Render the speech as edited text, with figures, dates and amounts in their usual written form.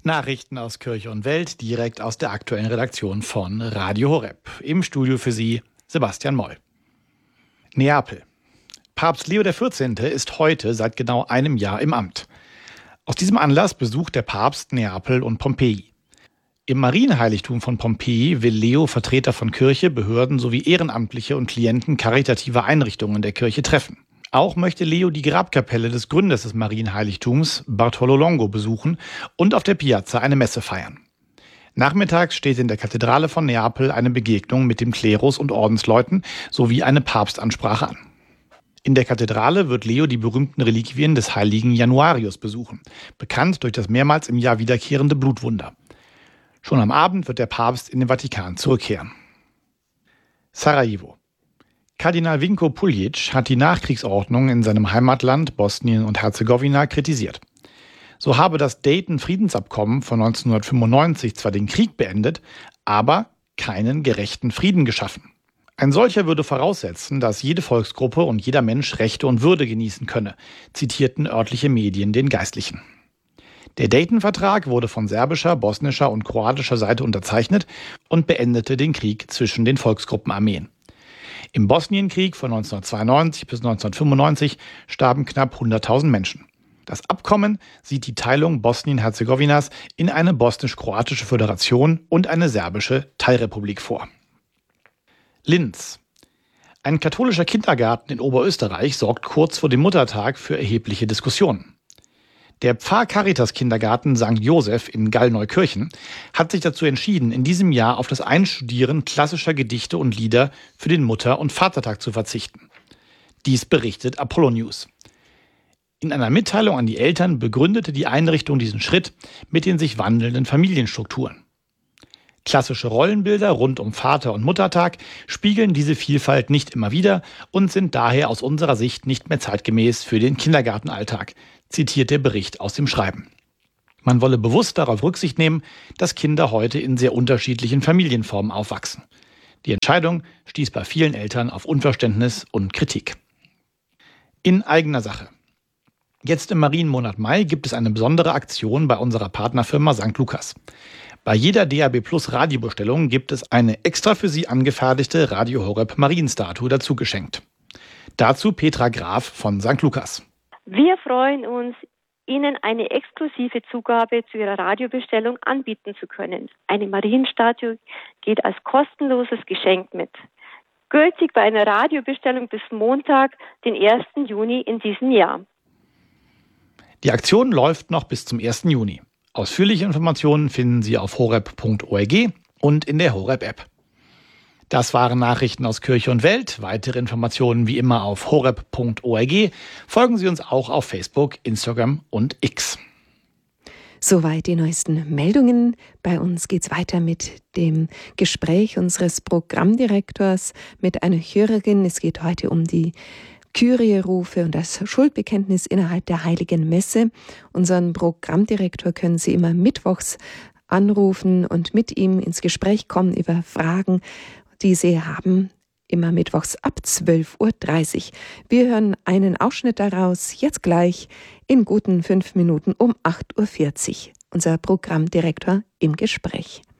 Nachrichten aus Kirche und Welt, direkt aus der aktuellen Redaktion von Radio Horeb. Im Studio für Sie Sebastian Moll. Neapel. Papst Leo XIV. Ist heute seit genau einem Jahr im Amt. Aus diesem Anlass besucht der Papst Neapel und Pompeji. Im Marienheiligtum von Pompeji will Leo Vertreter von Kirche, Behörden sowie Ehrenamtliche und Klienten karitativer Einrichtungen der Kirche treffen. Auch möchte Leo die Grabkapelle des Gründers des Marienheiligtums, Bartolo Longo, besuchen und auf der Piazza eine Messe feiern. Nachmittags steht in der Kathedrale von Neapel eine Begegnung mit dem Klerus und Ordensleuten sowie eine Papstansprache an. In der Kathedrale wird Leo die berühmten Reliquien des heiligen Januarius besuchen, bekannt durch das mehrmals im Jahr wiederkehrende Blutwunder. Schon am Abend wird der Papst in den Vatikan zurückkehren. Sarajevo. Kardinal Vinko Puljic hat die Nachkriegsordnung in seinem Heimatland Bosnien und Herzegowina kritisiert. So habe das Dayton-Friedensabkommen von 1995 zwar den Krieg beendet, aber keinen gerechten Frieden geschaffen. Ein solcher würde voraussetzen, dass jede Volksgruppe und jeder Mensch Rechte und Würde genießen könne, zitierten örtliche Medien den Geistlichen. Der Dayton-Vertrag wurde von serbischer, bosnischer und kroatischer Seite unterzeichnet und beendete den Krieg zwischen den Volksgruppenarmeen. Im Bosnienkrieg von 1992 bis 1995 starben knapp 100.000 Menschen. Das Abkommen sieht die Teilung Bosnien-Herzegowinas in eine bosnisch-kroatische Föderation und eine serbische Teilrepublik vor. Linz. Ein katholischer Kindergarten in Oberösterreich sorgt kurz vor dem Muttertag für erhebliche Diskussionen. Der Pfarr-Caritas-Kindergarten St. Joseph in Gallneukirchen hat sich dazu entschieden, in diesem Jahr auf das Einstudieren klassischer Gedichte und Lieder für den Mutter- und Vatertag zu verzichten. Dies berichtet Apollo News. In einer Mitteilung an die Eltern begründete die Einrichtung diesen Schritt mit den sich wandelnden Familienstrukturen. Klassische Rollenbilder rund um Vater- und Muttertag spiegeln diese Vielfalt nicht immer wider und sind daher aus unserer Sicht nicht mehr zeitgemäß für den Kindergartenalltag, zitiert der Bericht aus dem Schreiben. Man wolle bewusst darauf Rücksicht nehmen, dass Kinder heute in sehr unterschiedlichen Familienformen aufwachsen. Die Entscheidung stieß bei vielen Eltern auf Unverständnis und Kritik. In eigener Sache. Jetzt im Marienmonat Mai gibt es eine besondere Aktion bei unserer Partnerfirma St. Lukas. Bei jeder DAB Plus Radiobestellung gibt es eine extra für Sie angefertigte Radio Horeb Marienstatue dazu geschenkt. Dazu Petra Graf von St. Lukas. Wir freuen uns, Ihnen eine exklusive Zugabe zu Ihrer Radiobestellung anbieten zu können. Eine Marienstatue geht als kostenloses Geschenk mit. Gültig bei einer Radiobestellung bis Montag, den 1. Juni in diesem Jahr. Die Aktion läuft noch bis zum 1. Juni. Ausführliche Informationen finden Sie auf horeb.org und in der Horeb-App. Das waren Nachrichten aus Kirche und Welt. Weitere Informationen wie immer auf horeb.org. Folgen Sie uns auch auf Facebook, Instagram und X. Soweit die neuesten Meldungen. Bei uns geht's weiter mit dem Gespräch unseres Programmdirektors mit einer Hörerin. Es geht heute um die Kyrie-Rufe und das Schuldbekenntnis innerhalb der Heiligen Messe. Unseren Programmdirektor können Sie immer mittwochs anrufen und mit ihm ins Gespräch kommen über Fragen, die Sie haben, immer mittwochs ab 12.30 Uhr. Wir hören einen Ausschnitt daraus jetzt gleich in guten 5 Minuten um 8.40 Uhr. Unser Programmdirektor im Gespräch.